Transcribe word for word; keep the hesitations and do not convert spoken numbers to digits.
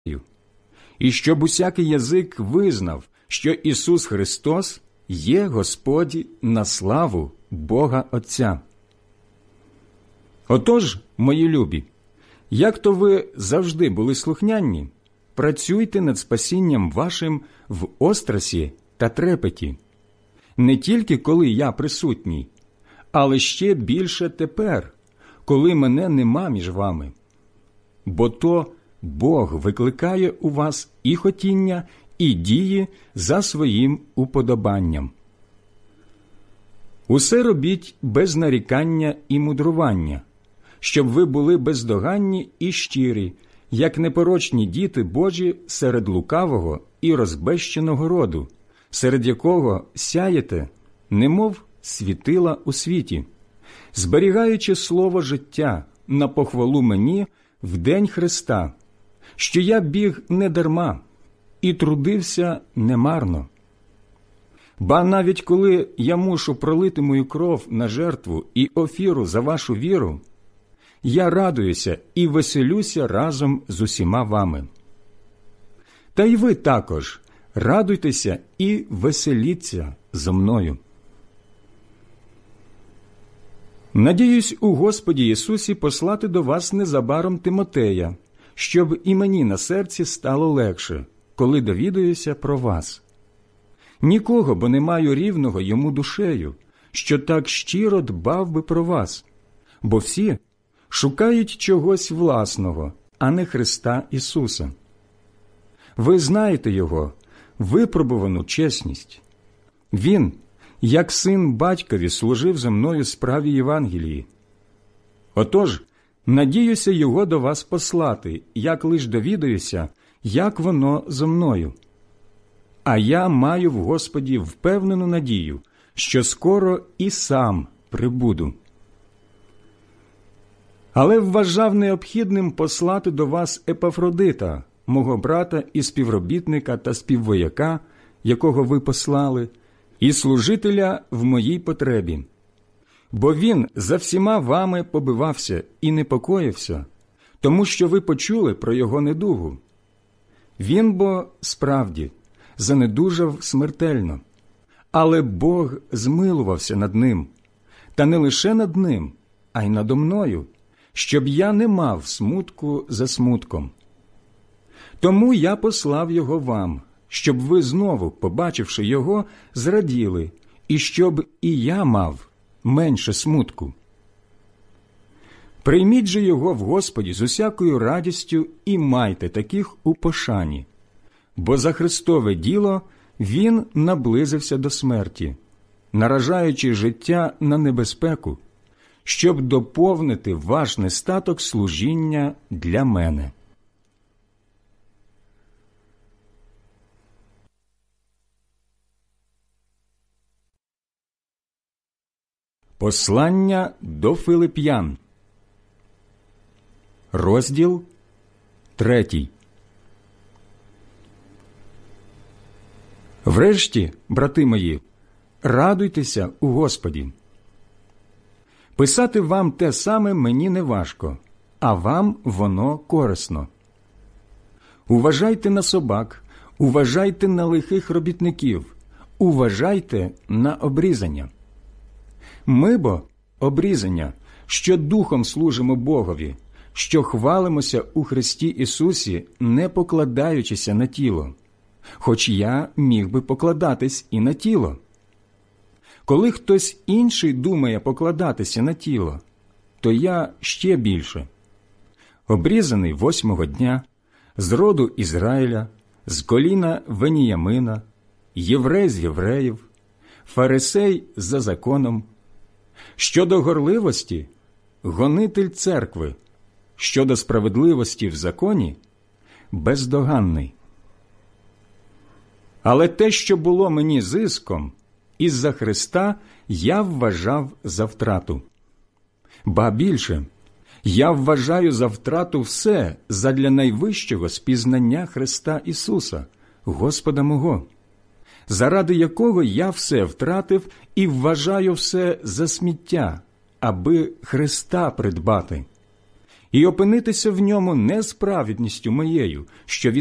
і щоб усякий язик визнав, що Ісус Христос є Господь на славу Бога Отця. Отож, мої любі, як то ви завжди були слухняні, працюйте над спасінням вашим в острасі та трепеті, не тільки коли я присутній, але ще більше тепер, коли мене нема між вами. Бо то Бог викликає у вас і хотіння, і дії за своїм уподобанням. Усе робіть без нарікання і мудрування, щоб ви були бездоганні і щирі, як непорочні діти Божі серед лукавого і розбещеного роду, серед якого сяєте, немов світила у світі, зберігаючи слово життя на похвалу мені в день Христа, що я біг не дарма і трудився немарно. Ба навіть коли я мушу пролити мою кров на жертву і офіру за вашу віру, я радуюся і веселюся разом з усіма вами. Та й ви також радуйтеся і веселіться зо мною. Надіюсь у Господі Ісусі послати до вас незабаром Тимотея, щоб і мені на серці стало легше, коли довідаюся про вас. Нікого, бо не маю рівного йому душею, що так щиро дбав би про вас, бо всі шукають чогось власного, а не Христа Ісуса. Ви знаєте Його, випробувану чесність. Він, як син батькові, служив за мною справі Євангелії. Отож, надіюся Його до вас послати, як лиш довідаюся, як воно зо мною. А я маю в Господі впевнену надію, що скоро і сам прибуду. Але вважав необхідним послати до вас Епафродита, мого брата і співробітника та співвояка, якого ви послали, і служителя в моїй потребі. Бо він за всіма вами побивався і непокоївся, тому що ви почули про його недугу. Він бо, справді, занедужав смертельно, але Бог змилувався над ним, та не лише над ним, а й надо мною, щоб я не мав смутку за смутком. Тому я послав його вам, щоб ви знову, побачивши його, зраділи, і щоб і я мав менше смутку. Прийміть же його в Господі з усякою радістю і майте таких у пошані, бо за Христове діло він наблизився до смерті, наражаючи життя на небезпеку, щоб доповнити ваш нестаток служіння для мене. Послання до Филип'ян. Розділ третій. Врешті, брати мої, радуйтеся у Господі. Писати вам те саме мені не важко, а вам воно корисно. Уважайте на собак, уважайте на лихих робітників, уважайте на обрізання. Ми бо обрізання, що духом служимо Богові, що хвалимося у Христі Ісусі, не покладаючися на тіло, хоч я міг би покладатись і на тіло. Коли хтось інший думає покладатися на тіло, то я ще більше. Обрізаний восьмого дня, з роду Ізраїля, з коліна Веніямина, єврей з євреїв, фарисей за законом, щодо горливості – гонитель церкви, щодо справедливості в законі – бездоганний. Але те, що було мені зиском, із-за Христа я вважав за втрату. Ба більше, я вважаю за втрату все задля найвищого спізнання Христа Ісуса, Господа мого, заради якого я все втратив і вважаю все за сміття, аби Христа придбати, і опинитися в ньому не з праведністю моєю, що